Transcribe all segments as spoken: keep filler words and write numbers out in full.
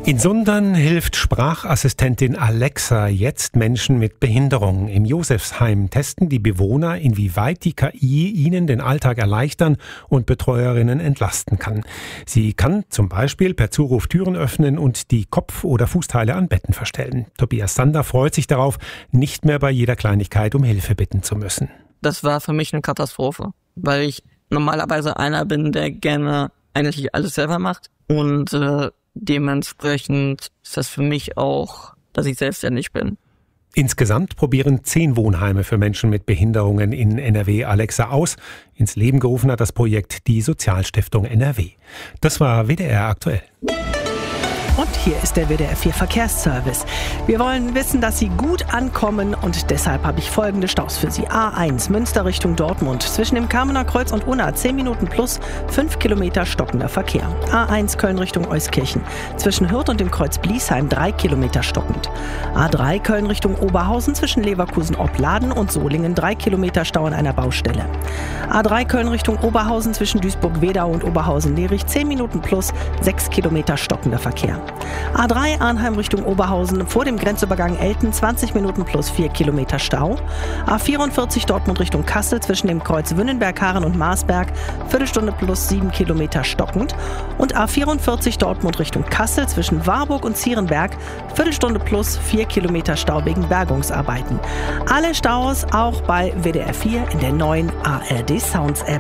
In Sundern hilft Sprachassistentin Alexa jetzt Menschen mit Behinderung. Im Josefsheim testen die Bewohner, inwieweit die K I ihnen den Alltag erleichtern und Betreuerinnen entlasten kann. Sie kann zum Beispiel per Zuruf Türen öffnen und die Kopf- oder Fußteile an Betten verstellen. Tobias Sander freut sich darauf, nicht mehr bei jeder Kleinigkeit um Hilfe bitten zu müssen. Das war für mich eine Katastrophe, weil ich normalerweise einer bin, der gerne eigentlich alles selber macht und äh, dementsprechend ist das für mich auch, dass ich selbstständig bin. Insgesamt probieren zehn Wohnheime für Menschen mit Behinderungen in N R W Alexa aus. Ins Leben gerufen hat das Projekt die Sozialstiftung N R W. Das war W D R aktuell. Und hier ist der W D R vier Verkehrsservice. Wir wollen wissen, dass Sie gut ankommen und deshalb habe ich folgende Staus für Sie. A eins, Münster Richtung Dortmund. Zwischen dem Kamener Kreuz und Unna zehn Minuten plus fünf Kilometer stockender Verkehr. A eins Köln Richtung Euskirchen. Zwischen Hürth und dem Kreuz Bliesheim drei Kilometer stockend. A drei Köln Richtung Oberhausen zwischen Leverkusen-Opladen und Solingen drei Kilometer Stau an einer Baustelle. A drei Köln Richtung Oberhausen zwischen Duisburg-Wedau und Oberhausen-Lerich zehn Minuten plus sechs Kilometer stockender Verkehr. A drei Arnheim Richtung Oberhausen vor dem Grenzübergang Elten zwanzig Minuten plus vier Kilometer Stau. A vierundvierzig Dortmund Richtung Kassel zwischen dem Kreuz Wünnenberg-Haaren und Marsberg Viertelstunde plus sieben Kilometer stockend. Und A vierundvierzig Dortmund Richtung Kassel zwischen Warburg und Zierenberg Viertelstunde plus vier Kilometer Stau wegen Bergungsarbeiten. Alle Staus auch bei W D R vier in der neuen A R D Sounds App.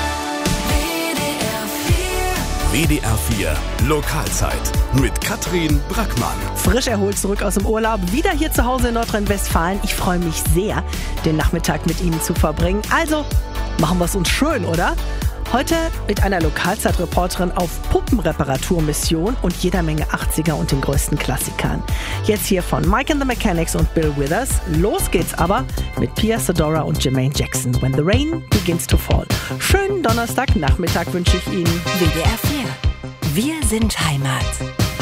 W D R vier Lokalzeit mit Katrin Brackmann. Frisch erholt zurück aus dem Urlaub, wieder hier zu Hause in Nordrhein-Westfalen. Ich freue mich sehr, den Nachmittag mit Ihnen zu verbringen. Also machen wir es uns schön, oder? Heute mit einer Lokalzeitreporterin auf Puppenreparaturmission und jeder Menge achtziger und den größten Klassikern. Jetzt hier von Mike and the Mechanics und Bill Withers. Los geht's aber mit Pia Zadora und Jermaine Jackson. When the Rain Begins to Fall. Schönen Donnerstagnachmittag wünsche ich Ihnen. W D R vier. Wir sind Heimat.